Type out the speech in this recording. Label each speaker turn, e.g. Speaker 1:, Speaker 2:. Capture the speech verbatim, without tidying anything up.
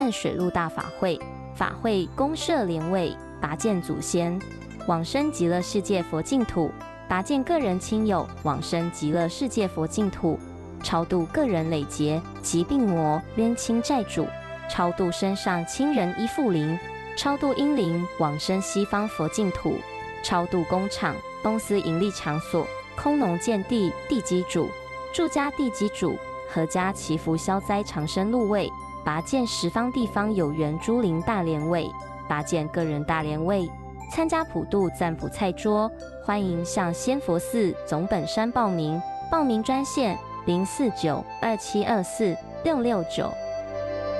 Speaker 1: 水陆大法会，法会公设莲位，拔见祖先，往生极乐世界佛净土，拔见个人亲友往生极乐世界佛净土，超度个人累劫及病魔冤亲债主，超度身上亲人依附灵，超度阴灵往生西方佛净土，超度工厂、公司盈利场所、空农建地地基主、住家地基主、阖家祈福消灾长生禄位，拔见十方地方有缘诸灵大莲位，拔见个人大莲位。参加普渡赞卜菜桌，欢迎向仙佛寺总本山报名，报名专线零四九二七二四六六九。